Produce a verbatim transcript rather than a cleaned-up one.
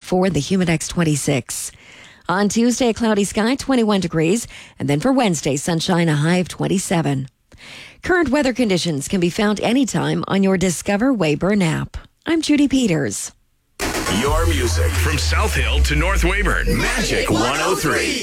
twenty-four, the humid X twenty-six. On Tuesday, a cloudy sky, twenty-one degrees. And then for Wednesday, sunshine, a high of twenty-seven. Current weather conditions can be found anytime on your Discover Weyburn app. I'm Judy Peters. Your music from South Hill to North Weyburn. Magic one oh three.